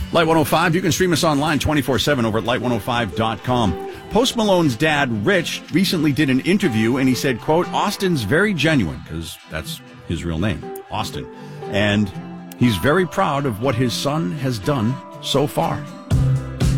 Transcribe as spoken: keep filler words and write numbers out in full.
Light one oh five, you can stream us online twenty-four seven over at light one oh five dot com. Post Malone's dad, Rich, recently did an interview, and he said, quote, Austin's very genuine, because that's his real name, Austin. And he's very proud of what his son has done so far.